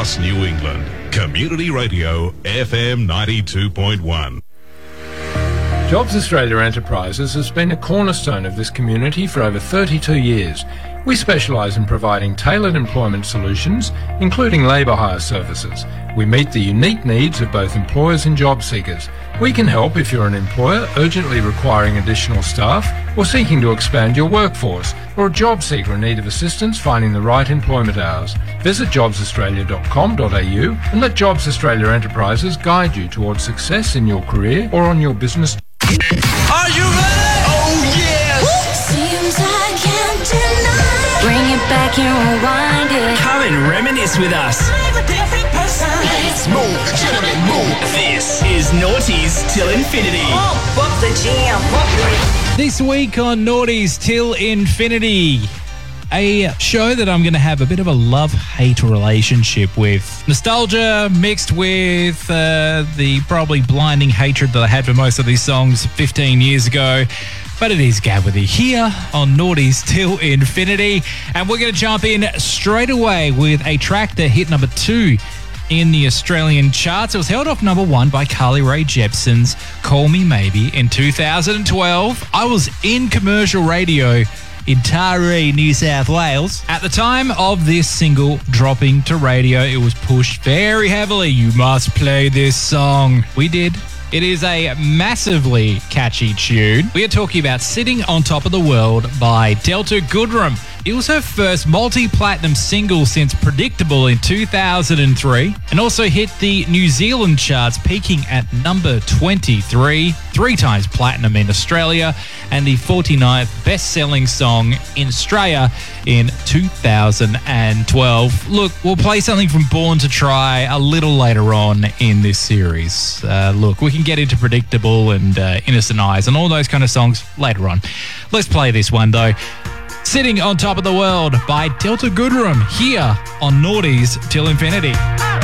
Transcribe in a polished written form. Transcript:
across New England. Community Radio FM 92.1. Jobs Australia Enterprises has been a cornerstone of this community for over 32 years. We specialise in providing tailored employment solutions, including labour hire services. We meet the unique needs of both employers and job seekers. We can help if you're an employer urgently requiring additional staff or seeking to expand your workforce, or a job seeker in need of assistance finding the right employment hours. Visit jobsaustralia.com.au and let Jobs Australia Enterprises guide you towards success in your career or on your business. Are you ready? Oh, yes! Seems I can't deny. Bring it back and rewind it. Come and reminisce with us. I'm a different person. Let's move, gentlemen, move. This is Naughties Till Infinity. Bump the jam. This week on Naughties Till Infinity, a show that I'm going to have a bit of a love-hate relationship with. Nostalgia mixed with the probably blinding hatred that I had for most of these songs 15 years ago. But it is Gabworthy here on Naughties Till Infinity. And we're going to jump in straight away with a track that hit number 2 in the Australian charts. It was held off number 1 by Carly Rae Jepsen's Call Me Maybe in 2012. I was in commercial radio in Taree, New South Wales. At the time of this single dropping to radio, it was pushed very heavily. You must play this song. We did. It is a massively catchy tune. We are talking about Sitting on Top of the World by Delta Goodrem. It was her first multi-platinum single since Predictable in 2003, and also hit the New Zealand charts, peaking at number 23, 3 times platinum in Australia, and the 49th best-selling song in Australia in 2012. Look, we'll play something from Born to Try a little later on in this series. Look, we can get into Predictable and Innocent Eyes and all those kind of songs later on. Let's play this one, though. Sitting on Top of the World by Delta Goodrem here on Naughties Till Infinity.